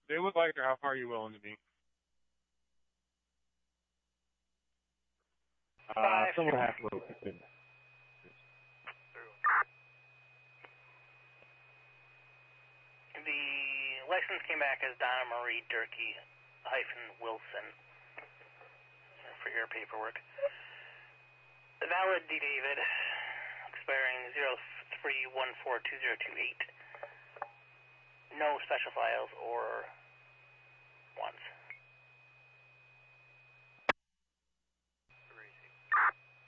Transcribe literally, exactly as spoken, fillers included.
They would like her. How far are you willing to be? Uh, somewhat halfway. The license came back as Donna Marie Durkee hyphen Wilson for your paperwork. The valid D. David, expiring zero three one four two zero two eight. No special files or ones.